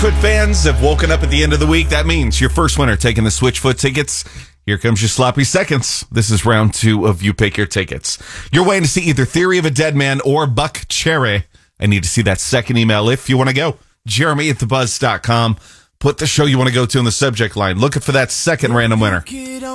Switchfoot fans have woken up at the end of the week. That means your first winner taking the Switchfoot tickets. Here comes your sloppy seconds. This is round 2 of You Pick Your Tickets. You're waiting to see either Theory of a Dead Man or Buck Cherry. I need to see that second email if you want to go. Jeremy@thebuzz.com. Put the show you want to go to in the subject line. Looking for that second random winner.